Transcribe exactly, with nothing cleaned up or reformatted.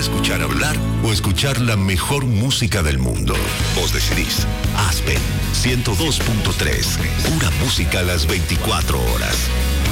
escuchar hablar o escuchar la mejor música del mundo? Vos decidís. Aspen ciento dos punto tres. Pura música a las veinticuatro horas.